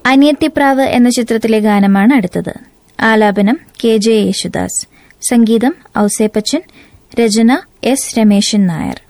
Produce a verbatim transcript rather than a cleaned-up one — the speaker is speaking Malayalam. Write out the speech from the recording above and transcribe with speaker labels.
Speaker 1: അനിയത്തിപ്രാവ് എന്ന ചിത്രത്തിലെ ഗാനമാണ് അടുത്തത്. ആലാപനം കെ ജെ യേശുദാസ്, സംഗീതം ഔസേപ്പച്ചൻ, രചന എസ് രമേശൻ നായർ.